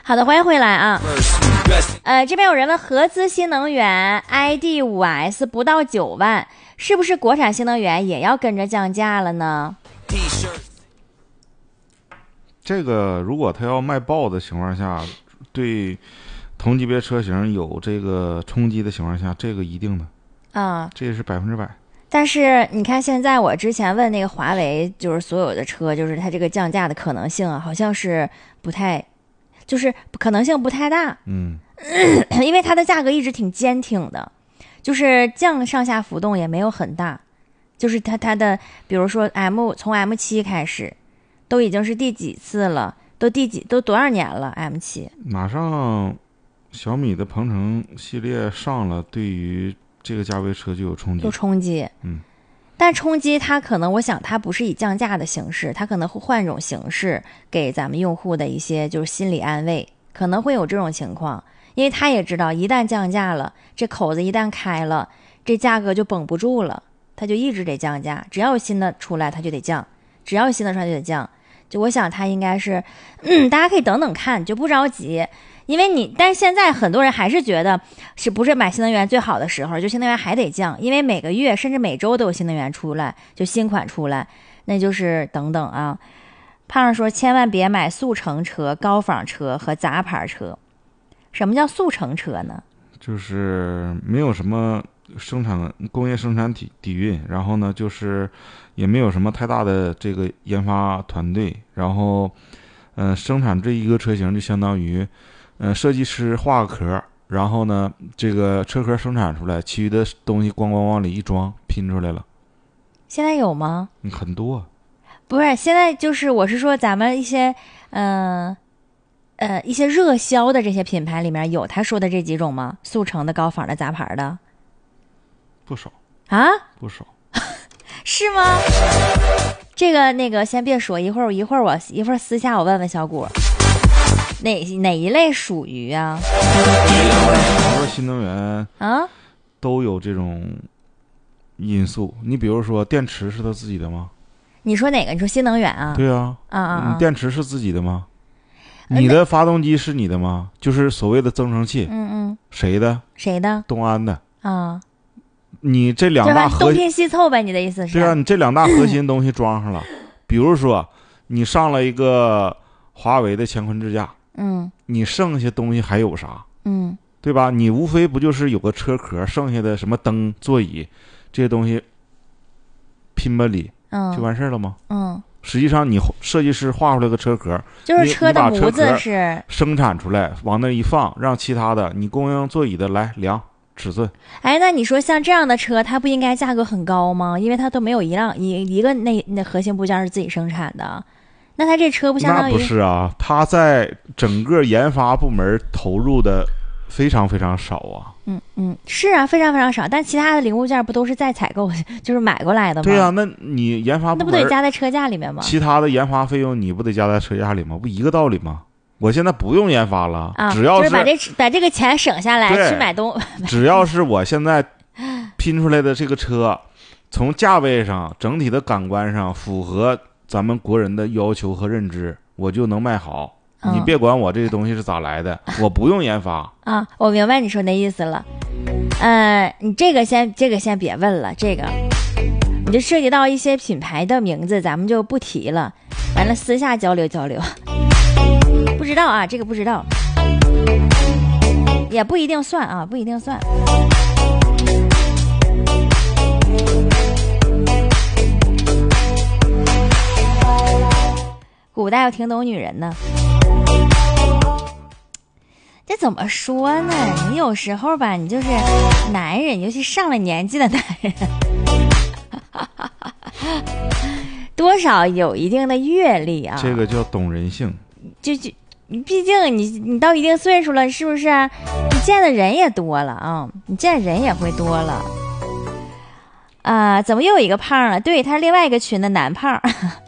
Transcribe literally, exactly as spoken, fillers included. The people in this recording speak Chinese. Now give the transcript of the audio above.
好的，欢迎回来啊。呃，这边有人问，合资新能源 I D 五 S 不到九万，是不是国产新能源也要跟着降价了呢？ 这个如果它要卖爆的情况下，对同级别车型有这个冲击的情况下，这个一定的啊， 这也是百分之百。 但是你看，现在我之前问那个华为，就是所有的车，就是它这个降价的可能性啊，好像是不太，就是可能性不太大。 嗯， 因为它的价格一直挺坚挺的，就是降上下浮动也没有很大，就是它它的，比如说 M 从 M 七 开始，都已经是第几次了，都第几都多少年了 M 七。 马上小米的鹏程系列上了，对于这个价位车就有冲击， 有冲击， 嗯， 但冲击它可能，我想它不是以降价的形式，它可能会换一种形式给咱们用户的一些就是心理安慰，可能会有这种情况，因为他也知道一旦降价了，这口子一旦开了，这价格就绷不住了，他就一直得降价，只要有新的出来他就得降，只要有新的出来就得降，就我想他应该是，嗯，大家可以等等看，就不着急。因为你，但是现在很多人还是觉得是不是买新能源最好的时候，就新能源还得降，因为每个月甚至每周都有新能源出来，就新款出来，那就是等等啊。胖上说千万别买速成车、高仿车和杂牌车。什么叫速成车呢？ 就是没有什么生产工业生产底底蕴，然后呢，就是也没有什么太大的这个研发团队，然后，嗯、呃，生产这一个车型就相当于。呃，设计师画个壳，然后呢，这个车壳生产出来，其余的东西咣咣往里一装，拼出来了。 现在有吗？ 嗯，很多。 不是，现在就是我是说咱们一些，嗯 呃, 呃，一些热销的这些品牌里面有他说的这几种吗？速成的、高仿的、杂牌的， 不少啊， 不少， 是吗？这个那个先别说，一会儿一会儿我一会儿私下我问问小谷。哪哪一类属于啊？ 整个新能源啊， 都有这种因素。你比如说，电池是他自己的吗？ 你说哪个？你说新能源啊？ 对啊， 啊啊！ 你电池是自己的吗？你的发动机是你的吗？就是所谓的增程器。 嗯嗯。 谁的？ 谁的？ 东安的。 啊。 你这两大核东拼西凑呗？你的意思是？ 对啊，你这两大核心东西装上了，比如说你上了一个华为的乾坤支架。 嗯， 你剩下东西还有啥？ 嗯， 对吧？你无非不就是有个车壳，剩下的什么灯、座椅这些东西拼吧里， 嗯， 就完事儿了吗？ 嗯， 实际上你设计师画出来个车壳， 就是车的模子是生产出来，往那一放，让其他的你供应座椅的来量尺寸。 哎，那你说像这样的车，它不应该价格很高吗？因为它都没有一辆一一个那那核心部件是自己生产的。那他这车不相当于？ 那不是啊，他在整个研发部门投入的非常非常少啊。 嗯嗯，是啊，非常非常少。但其他的零部件不都是在采购，就是买过来的吗？ 对啊，那你研发部门那不得加在车价里面吗？ 其他的研发费用你不得加在车价里吗？不一个道理吗？我现在不用研发了， 啊、 只要是、就是、把这把这个钱省下来去买东， 只要是我现在拼出来的这个车，从价位上、整体的感官上符合咱们国人的要求和认知，我就能卖好。 嗯、 你别管我这个东西是咋来的，我不用研发啊。我明白你说那意思了。呃，你这个先这个先别问了，这个你就涉及到一些品牌的名字，咱们就不提了。完了，私下交流交流。不知道啊，这个不知道，也不一定算啊，不一定算。古代要听懂女人呢，这怎么说呢？你有时候吧，你就是男人，尤其上了年纪的男人，多少有一定的阅历啊。 这个叫懂人性。 就就毕竟你你到一定岁数了，是不是？你见的人也多了啊，你见人也会多了。啊、呃，怎么又有一个胖了？对，他是另外一个群的男胖。